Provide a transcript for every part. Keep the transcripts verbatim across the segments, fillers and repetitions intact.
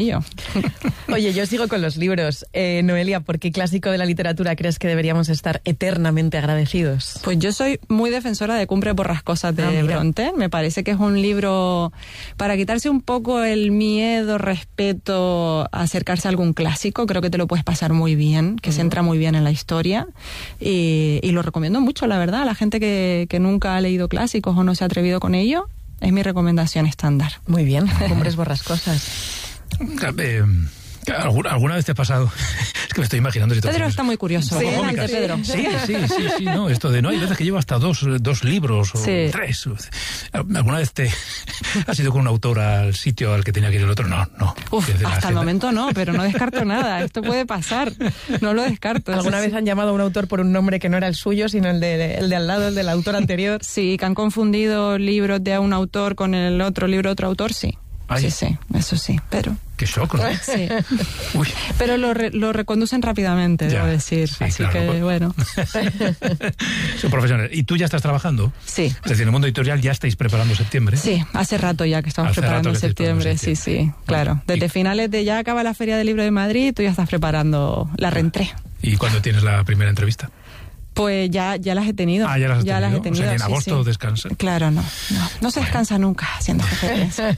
Oye, yo sigo con los libros. Eh, Noelia, ¿por qué clásico de la literatura crees que deberíamos estar eternamente agradecidos? Pues yo soy muy defensora de Cumbre Borrascosas de ah, Brontë. Me parece que es un libro para quitarse un poco el miedo, respeto, a acercarse a algún clásico. Creo que te lo puedes pasar muy bien, que uh-huh. se entra muy bien en la historia. Y, y lo recomiendo mucho, la verdad, a la gente que, que nunca ha leído clásicos o no se ha atrevido con ello. Es mi recomendación estándar. Muy bien, Cumbres Borrascosas. Eh, ¿alguna, ¿Alguna vez te ha pasado? Es que me estoy imaginando situaciones. Pedro está muy curioso. Sí, ¿eh? Pedro. Sí, sí, sí, sí, no, esto de no, hay veces que llevo hasta dos, dos libros o sí. tres. ¿Alguna vez te has ido con un autor al sitio al que tenía que ir el otro? No, no. Uf, hasta el momento no, pero no descarto nada. Esto puede pasar, no lo descarto. ¿Alguna vez han llamado a un autor por un nombre que no era el suyo, sino el de, el de al lado, el del autor anterior? Sí, que han confundido libros de un autor con el otro libro de otro autor, sí. Ay. Sí, sí, eso sí, pero... Qué shock, ¿no? Sí. Uy. Pero lo, re, lo reconducen rápidamente, ya, debo decir. Sí, así claro. que, bueno. Son profesionales. ¿Y tú ya estás trabajando? Sí. Es decir, en el mundo editorial ya estáis preparando septiembre. Sí, hace rato ya que estamos hace preparando que septiembre. septiembre. Sí, sí, claro. Bueno, Desde y... finales de ya acaba la Feria del Libro de Madrid, tú ya estás preparando la reentrée. ¿Y cuándo tienes la primera entrevista? Pues ya, ya las he tenido. Ah, ya las, ya las he tenido. O sea, en sí, agosto sí. descansa. Claro, no. No, no se descansa bueno. nunca siendo jefe de prensa.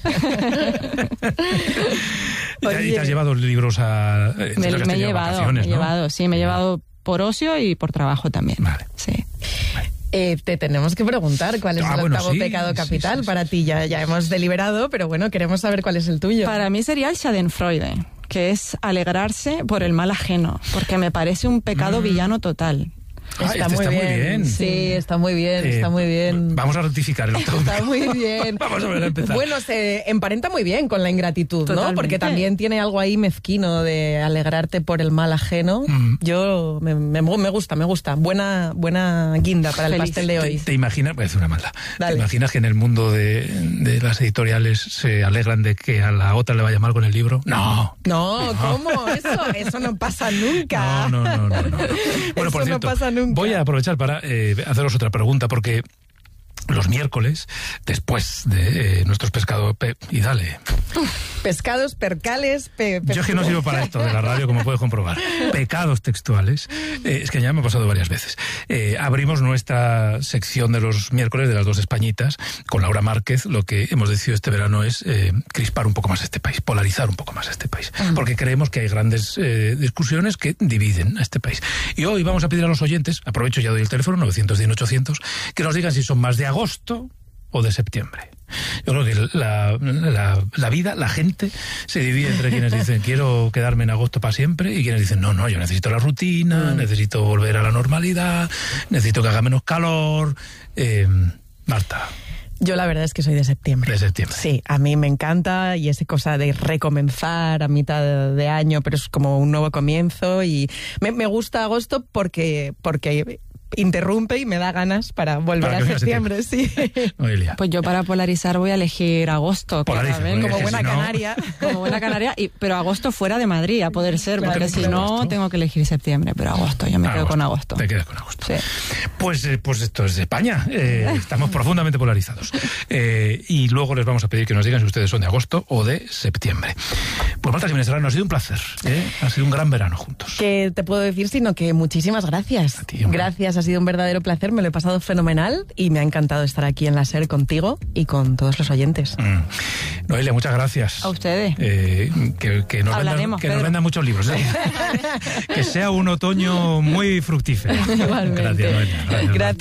¿Y te has llevado libros a... Me, me he llevado, me he ¿no? llevado, sí, me he llevado por ocio y por trabajo también. Vale. Sí. Vale. Eh, te tenemos que preguntar cuál es ah, el bueno, octavo sí, pecado capital sí, sí, para sí. ti. Ya, ya hemos deliberado, pero bueno, queremos saber cuál es el tuyo. Para mí sería el Schadenfreude, que es alegrarse por el mal ajeno, porque me parece un pecado mm. villano total. Ah, está, este muy, está bien. muy bien. Sí, está muy bien, eh, está muy bien. Vamos a rectificar el octavo. Está muy bien. Vamos a ver a empezar. Bueno, se emparenta muy bien con la ingratitud, Totalmente. ¿no? Porque también tiene algo ahí mezquino de alegrarte por el mal ajeno. Mm. Yo, me, me, me gusta, me gusta. Buena, buena guinda para el Feliz. pastel de hoy. ¿Te, te imaginas? Voy a decir una maldad. ¿Te imaginas que en el mundo de, de las editoriales se alegran de que a la otra le vaya mal con el libro? No. No, no. ¿Cómo? Eso, eso no pasa nunca. No, no, no, no. no. Bueno, eso por cierto, no pasa nunca. Voy a aprovechar para eh, haceros otra pregunta, porque los miércoles, después de eh, nuestros pescados... Pe y dale. Pescados, percales... Pe Yo es que no sirvo para esto de la radio, como puedes comprobar. Pecados textuales. Eh, es que ya me ha pasado varias veces. Eh, abrimos nuestra sección de los miércoles de las dos Españitas con Laura Márquez. Lo que hemos decidido este verano es eh, crispar un poco más este país, polarizar un poco más este país. Uh-huh. Porque creemos que hay grandes eh, discusiones que dividen a este país. Y hoy vamos a pedir a los oyentes, aprovecho ya doy el teléfono, novecientos diez, ochocientos, que nos digan si son más de agosto o de septiembre. Yo creo que la, la, la vida, la gente, se divide entre quienes dicen quiero quedarme en agosto para siempre y quienes dicen no, no, yo necesito la rutina, mm. necesito volver a la normalidad, necesito que haga menos calor. Eh, Marta. Yo la verdad es que soy de septiembre. De septiembre. Sí, a mí me encanta y esa cosa de recomenzar a mitad de año, pero es como un nuevo comienzo y me, me gusta agosto porque... porque interrumpe y me da ganas para volver para a septiembre, septiembre, sí. Noelia. Pues yo para polarizar voy a elegir agosto. Polariza, ¿ven? Como buena si no... canaria. Como buena canaria, y, pero agosto fuera de Madrid, a poder ser, claro, porque si no agosto. Tengo que elegir septiembre, pero agosto, yo me agosto. quedo con agosto. Te quedas con agosto. Sí. Pues, eh, pues esto es de España, eh, estamos profundamente polarizados. Eh, y luego les vamos a pedir que nos digan si ustedes son de agosto o de septiembre. Pues Marta Jiménez Serrano, ha sido un placer, ¿eh? Ha sido un gran verano juntos. ¿Qué te puedo decir? Sino que muchísimas gracias. A ti, gracias, ha sido un verdadero placer. Me lo he pasado fenomenal y me ha encantado estar aquí en la SER contigo y con todos los oyentes. Mm. Noelia, muchas gracias. A ustedes. Eh, que que, nos, vendan, que nos vendan muchos libros. ¿eh? Que sea un otoño muy fructífero. Igualmente. Gracias, Noelia. Gracias. Gracias.